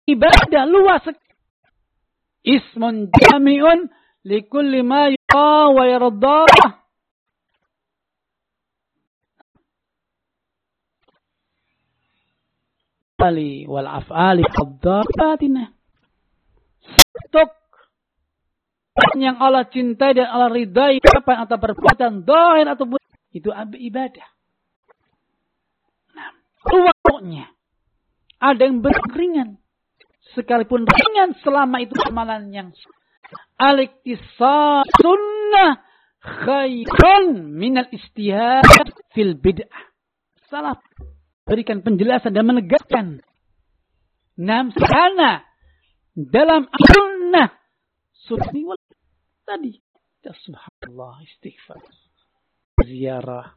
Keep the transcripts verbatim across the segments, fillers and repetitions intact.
ibadah luas. Ismun jami'un likulli ma yuqa wa yardah. Ali wal af'ali qaddabatina. Stok yang Allah cintai dan Allah ridai apa atau perbuatan zahir atau itu ibadah. Nah, ruwaknya ada yang beringan, sekalipun ringan selama itu amalan yang al-iktisab sunnah khairun minal istihad fil bid'ah. Salah berikan penjelasan dan menegaskan. Nam sana dalam sunnah sunni wal tadi. Ya subhanallah, istighfar, ziarah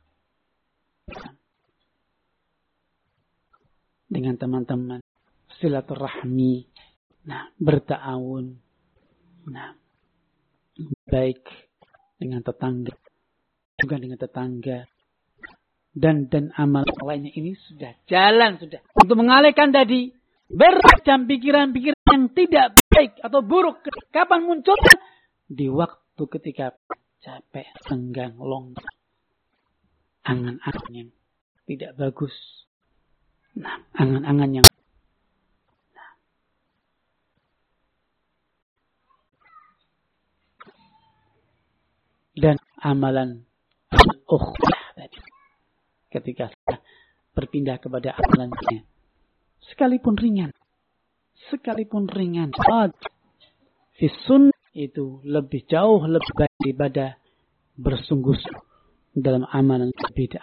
dengan teman-teman, silaturahmi, nah berta'awun, nah baik dengan tetangga, juga dengan tetangga. Dan dan amal lainnya ini sudah jalan sudah untuk mengalihkan tadi beragam pikiran-pikiran yang tidak baik atau buruk. Kapan munculnya? Di waktu ketika capek, senggang, longgar, angan-angan yang tidak bagus. Nah, angan-angan yang nah. Dan amalan al-ukhwah tadi. Ketika berpindah kepada amalannya, sekalipun ringan, sekalipun ringan, fisun itu lebih jauh lebih baik daripada bersungguh-sungguh dalam amalan berbeda.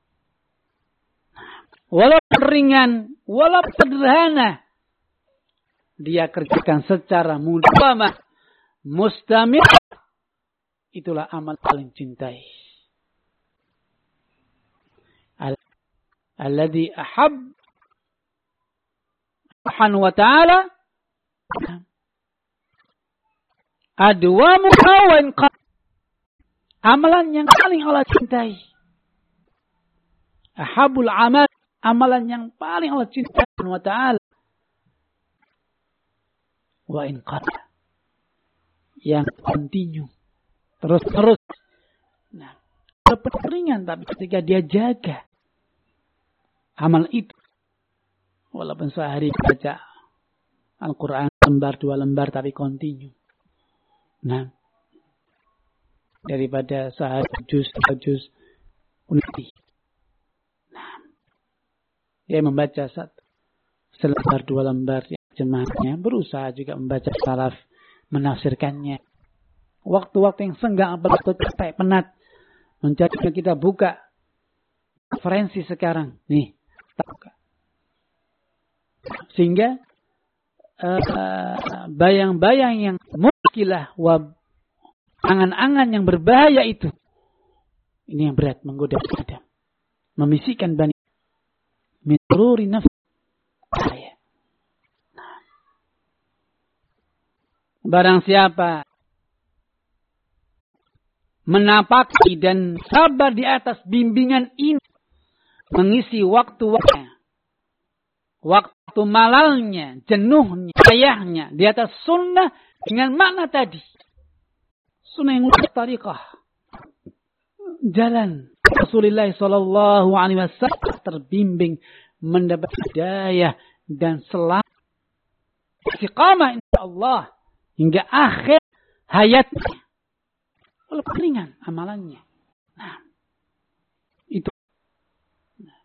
Walaupun ringan, walaupun sederhana, dia kerjakan secara mudawamah, mustamir, itulah amal paling cintai. Alladhi ahab subhanahu wa ta'ala adwamu wa inqad. Amalan yang paling Allah cintai. Ahabul amal, amalan yang paling Allah cintai subhanahu wa ta'ala. Wa inqad, yang continue, terus-terus. Nah, ringan tapi ketika dia jaga amal itu, walaupun sehari baca Al-Quran lembar dua lembar tapi continue. Nah, daripada sehari juz dua juz unti. Nah, dia membaca satu selembar dua lembar jemaahnya, berusaha juga membaca salaf, menafsirkannya. Waktu-waktu yang senggang, waktu capek, penat, menjadikan kita buka referensi sekarang. Nih, buka. Sehingga uh, bayang-bayang yang muskilah, wab, angan-angan yang berbahaya itu, ini yang berat menggoda Adam, membisikkan bani min sururi nafs. Barang siapa menapaki dan sabar di atas bimbingan ini, mengisi waktu-waktunya, waktu malalnya, jenuhnya, ayahnya di atas sunnah dengan makna tadi. Sunnah yang udah tariqah. Jalan Rasulullah sallallahu alaihi wasallam terbimbing, mendapat hidayah dan selamat istiqamah insyaallah hingga akhir hayatnya. Walaupun ringan amalannya. Nah, itu. Nah.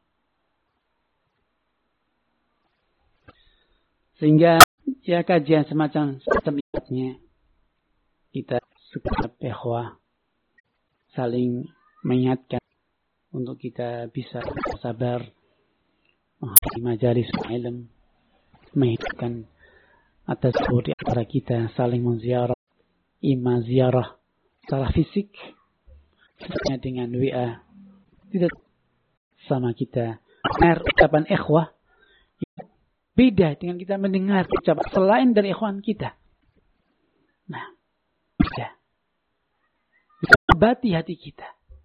Sehingga ya kajian semacam semacamnya kita segenap ikhwah saling mengingatkan untuk kita bisa sabar di majalis ilmu, menghidupkan atas di antara kita, saling menziarah, ima ziarah secara fisik dengan W A, tidak sama kita dengar ucapan ikhwah beda dengan kita mendengar ucapan selain dari ikhwan kita. Nah, beda. Bisa obati hati kita.